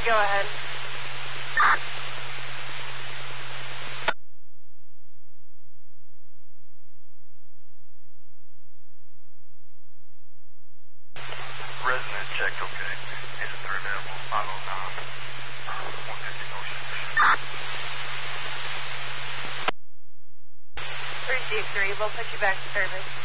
Go ahead. Resident checked okay. Engine 3 available, 509. 150 motion. Received 3, we'll put you back to service.